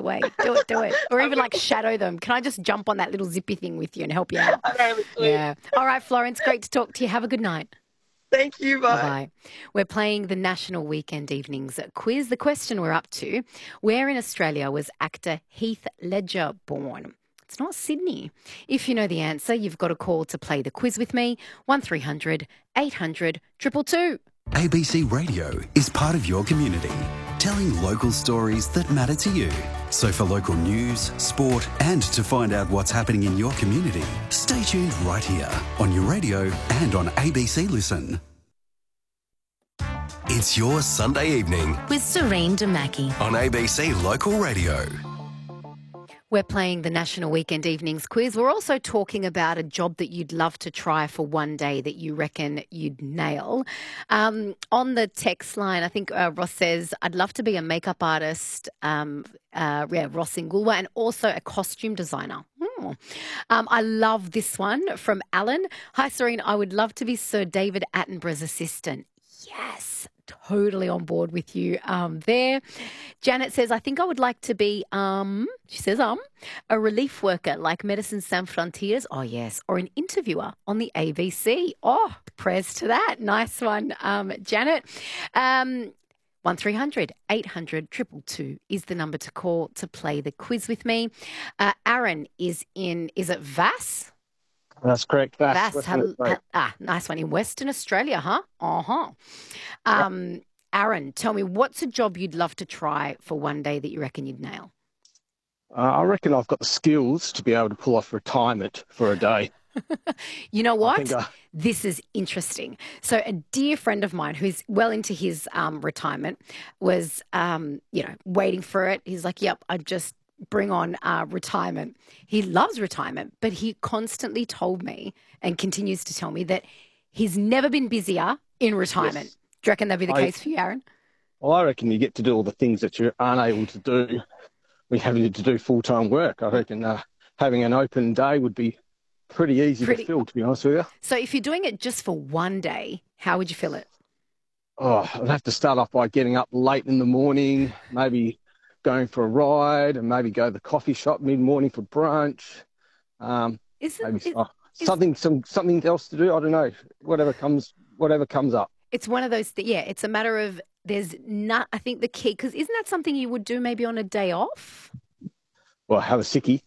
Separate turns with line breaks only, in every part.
way. Do it. Or even like shadow them. Can I just jump on that little zippy thing with you and help you out? Yeah. All right, Florence, great to talk to you. Have a good night.
Thank you. Bye.
Bye-bye. We're playing the National Weekend Evenings quiz. The question we're up to, where in Australia was actor Heath Ledger born? It's not Sydney. If you know the answer, you've got a call to play the quiz with me, 1300 800 222.
ABC Radio is part of your community, telling local stories that matter to you. So for local news, sport and to find out what's happening in your community, stay tuned right here on your radio and on ABC Listen.
It's your Sunday evening
with Serene Demaki
on ABC Local Radio.
We're playing the National Weekend Evenings quiz. We're also talking about a job that you'd love to try for one day that you reckon you'd nail. On the text line, I think Ross says, I'd love to be a makeup artist, Ross in Goolwa, and also a costume designer. I love this one from Alan. Hi, Serene. I would love to be Sir David Attenborough's assistant. Yes, totally on board with you there. Janet says, I think I would like to be, she says, a relief worker like Medicine Sans Frontiers. Oh, yes. Or an interviewer on the ABC. Oh, prayers to that. Nice one, Janet. 1300 800 222 is the number to call to play the quiz with me. Aaron is it Vass?
That's correct.
Vass, nice one. In Western Australia, huh? Aaron, tell me, what's a job you'd love to try for one day that you reckon you'd nail?
I reckon I've got the skills to be able to pull off retirement for a day.
You know what? This is interesting. So a dear friend of mine who's well into his retirement was, waiting for it. He's like, yep, I just bring on retirement. He loves retirement, but he constantly told me and continues to tell me that he's never been busier in retirement. Yes. Do you reckon that'd be the case for you, Aaron?
Well, I reckon you get to do all the things that you aren't able to do when having to do full-time work. I reckon having an open day would be pretty easy to fill, to be honest with you.
So if you're doing it just for one day, how would you fill it?
Oh, I'd have to start off by getting up late in the morning, maybe going for a ride, and maybe go to the coffee shop mid-morning for brunch. Something else to do. I don't know. Whatever comes up.
It's one of those. It's a matter of I think the key, because isn't that something you would do maybe on a day off?
Well, have a sickie.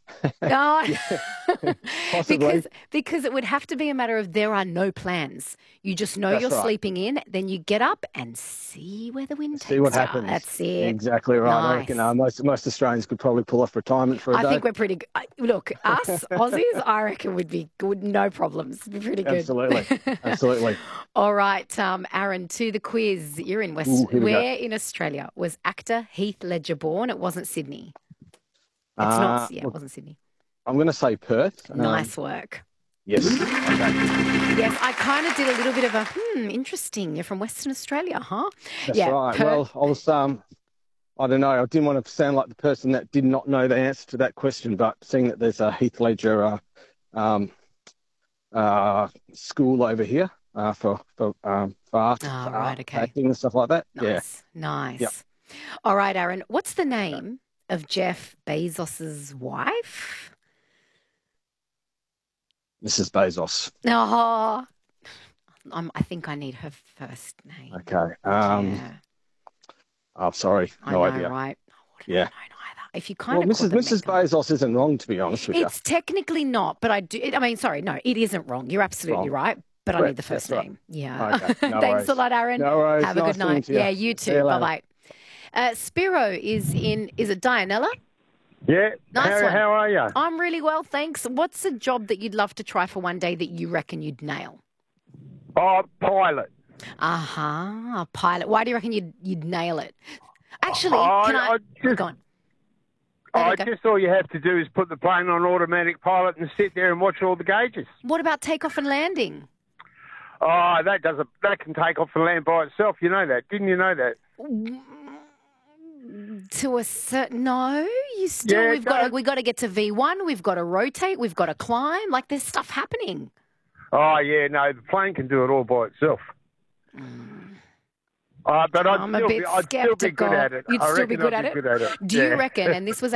Possibly. Because it would have to be a matter of there are no plans. You just know you're sleeping in, then you get up and see where the wind takes you.
See what happens.
That's it.
Exactly right.
Nice.
I reckon most Australians could probably pull off retirement for a day.
I think we're pretty good. Look, us Aussies, I reckon would be good, no problems. Be pretty good.
Absolutely.
All right, Aaron, to the quiz. You're in where in Australia was actor Heath Ledger born? It wasn't Sydney. It's not. Yeah, it wasn't Sydney.
I'm going to say Perth.
Nice work.
Yes. Okay.
Yes, I kind of did a little bit of a interesting. You're from Western Australia, huh?
That's right. Well, I was. I don't know. I didn't want to sound like the person that did not know the answer to that question, but seeing that there's a Heath Ledger school over here for art, acting and stuff like that.
Nice. Yep. All right, Aaron. What's the name of Jeff Bezos's wife?
Mrs. Bezos.
Oh, I think I need her first name.
Okay. I'm sorry. No idea.
Right?
Yeah.
I don't know either. If you kind of
Mrs. Bezos isn't wrong, to be honest with you.
It's technically not, but I do. I mean, sorry, no, it isn't wrong. You're absolutely right. But I need the first name. Right. Yeah.
Okay. No
Thanks
worries.
a lot, Aaron.
No worries.
Have a good night. Yeah, you too. Bye-bye. Spiro is it Dianella?
Yeah.
Nice one.
How are you?
I'm really well, thanks. What's a job that you'd love to try for one day that you reckon you'd nail?
Oh, pilot.
Pilot. Why do you reckon you'd nail it? Actually, go on.
I just all you have to do is put the plane on automatic pilot and sit there and watch all the gauges.
What about takeoff and landing?
Oh, that can take off and land by itself. You know that, didn't you know that?
To a certain we've got to get to V1, we've got to rotate, we've got to climb, like there's stuff happening.
Oh yeah, no, the plane can do it all by itself. But I'd still be good at it.
You'd still be good at it? Do you reckon, and this was